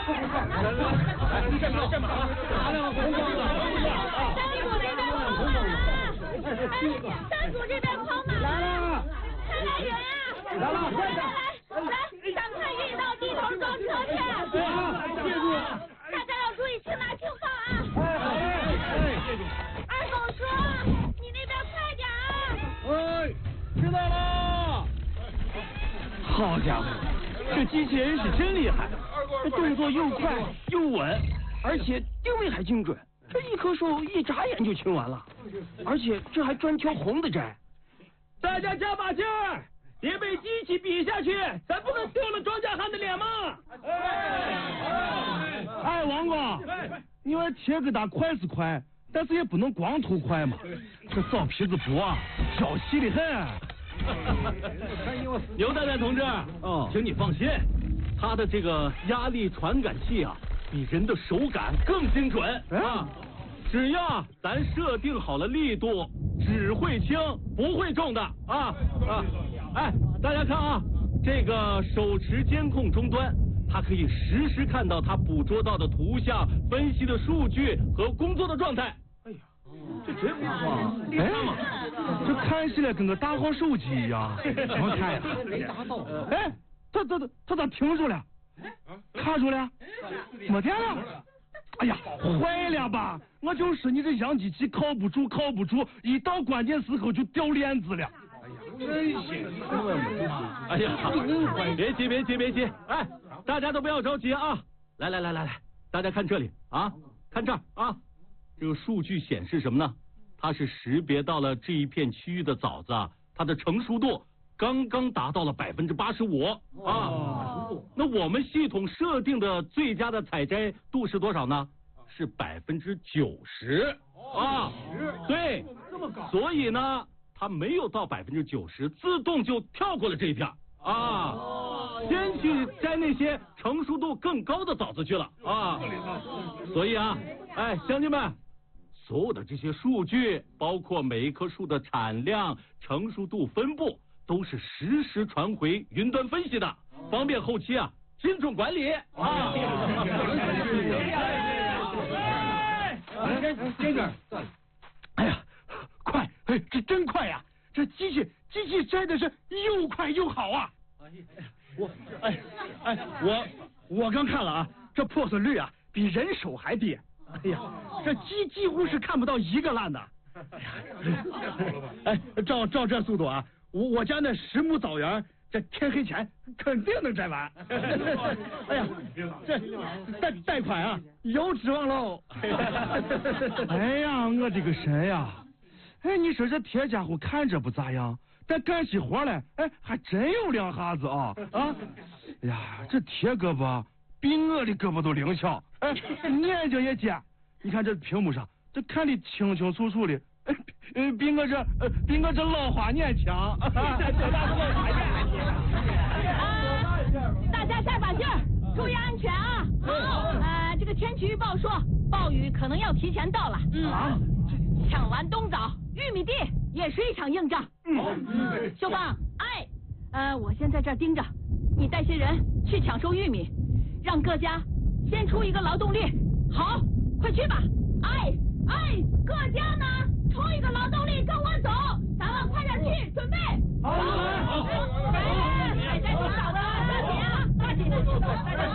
站满了，拿两个红光的。 山谷这边跑马了，快来人啊！ 来了，快点！ 来，咱们运到地头装车去。 记住， 大家要注意轻拿轻放啊！二狗叔，你那边快点啊！ 知道了。 好家伙，这机器人是真厉害，这动作又快又稳，而且定位还精准。这一棵树一眨眼就清完了，而且这还专挑红的摘。大家加把劲儿，别被机器比下去，咱不能丢了庄稼汉的脸吗？哎，王光，你说铁疙瘩快是快，但是也不能光图快嘛。这造坯子布啊，娇气的很。 牛蛋蛋同志，请你放心，他的这个压力传感器啊，比人的手感更精准啊。只要咱设定好了力度，只会轻不会重的啊！哎，大家看啊，这个手持监控终端，它可以实时看到它捕捉到的图像、分析的数据和工作的状态。哎呀，这真不错！ 哎，这看起来跟个大号手机一样，怎么看呀？ 没达到。 哎，它咋停住了？卡住了？没电了？哎呀，坏了吧！我就是你这养鸡器靠不住，一到关键时候就掉链子了。 真行！ 哎呀，别急！哎，大家都不要着急啊！来，大家看这里啊，看这儿啊，这个数据显示什么呢？它是识别到了这一片区域的枣子，它的成熟度刚刚达到了85%啊！那我们系统设定的最佳的采摘度是多少呢？是90%啊！对，这么高，所以呢，它没有到90%，自动就跳过了这一片啊，先去摘那些成熟度更高的枣子去了啊！所以啊，哎，乡亲们，所有的这些数据，包括每一棵树的产量、成熟度分布，都是实时传回云端分析的，方便后期啊精准管理啊。 哎呀，快！哎，这真快呀！这机器摘的是又快又好啊！我刚看了啊，这破损率啊比人手还低。哎呀，这鸡几乎是看不到一个烂的。哎，照这速度啊，我家那10亩枣园，这天黑前肯定能摘完。哎呀，这贷款啊，有指望喽。哎呀，我的个神呀！哎，你说这铁家伙看着不咋样，但干起活来，哎，还真有两下子啊！哎呀，这铁胳膊比我的胳膊都灵巧，哎，眼睛也尖。你看这屏幕上，这看得清清楚楚的。比我这老花眼强。 大家加把劲儿，注意安全啊！好，这个天气预报说暴雨可能要提前到了。抢完冬枣，玉米地也是一场硬仗。秀芳，我先在这儿盯着，你带些人去抢收玉米，让各家先出一个劳动力。好，快去吧！各家呢？抽一个劳动力跟我走，咱们快点去准备。好，大家听好了，抓紧啊，抓紧！